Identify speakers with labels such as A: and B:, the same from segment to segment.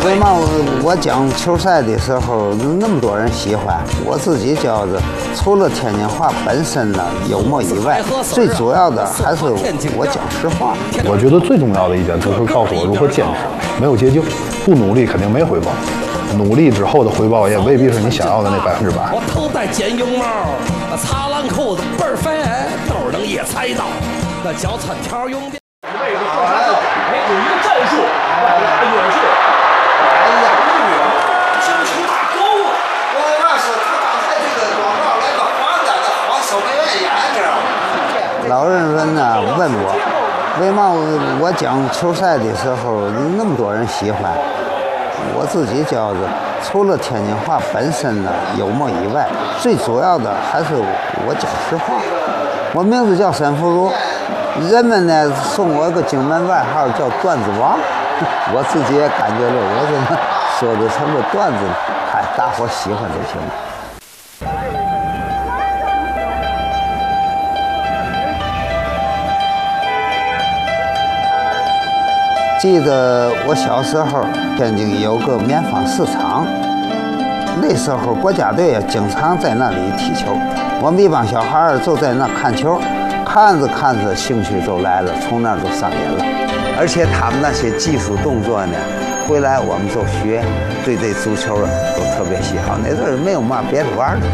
A: 为嘛我讲球赛的时候那么多人喜欢？我自己觉着，除了天津话本身的幽默以外，最主要的还是我讲实话。
B: 我觉得最重要的一点就是告诉我如何坚持，没有捷径，不努力肯定没回报，努力之后的回报也未必是你想要的那100%。
C: 我头戴尖绒帽，擦浪裤子倍儿肥，兜能野菜刀，那脚穿条用的。
D: 为了后场有一个战术，也是。哎呀，金球打高了。
A: 我跟你说，他刚才这个广告来个黄的，那黄手没人眼睛。老人问呢，问我，为嘛我讲球赛的时候那么多人喜欢？我自己觉着，除了天津话本身的幽默以外，最主要的还是我讲实话。我名字叫沈福如，人们呢送我个京门外号叫段子王，我自己也感觉了，我怎么说的成个段子呢？嗨，大伙喜欢就行。记得我小时候，天津有个棉纺市场，那时候国家队经常在那里踢球，我们一帮小孩就在那看球，看着看着兴趣就来了，从那儿就上瘾了。而且他们那些技术动作呢，回来我们就学，对这足球都特别喜好。那阵儿没有嘛别的玩的。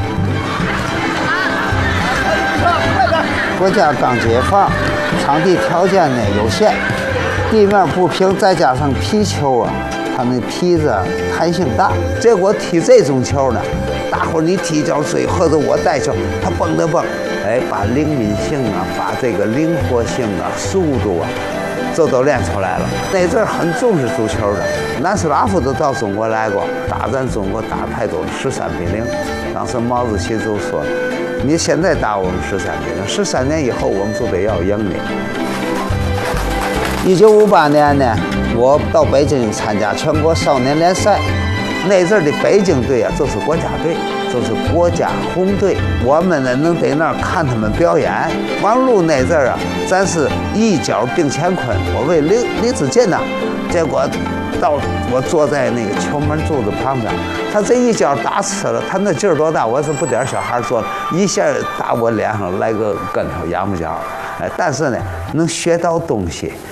A: 国家刚解放，场地条件呢有限。地面不平，再加上皮球啊，它那皮子弹性大，结果踢这种球呢，大伙儿你踢脚追或者我带球，它蹦的蹦，哎，把灵敏性啊，把这个灵活性啊、速度啊，这都练出来了。那阵儿很重视足球的，南斯拉夫都到中国来过，打咱中国打太多，13-0。当时毛主席就说：“你现在打我们13-0，13年以后我们就得要赢你。”1958年呢，我到北京参加全国少年联赛。那阵儿的北京队啊，就是国家队，就是国家红队。我们呢能在那儿看他们表演。王璐那阵儿啊，咱是一脚定乾坤，我为李子健呐，结果到我坐在那个球门柱子旁边，他这一脚打吃了，他那劲儿多大？我是不点小孩做的，一下打我脸上来个跟头，仰不脚。但是呢，能学到东西。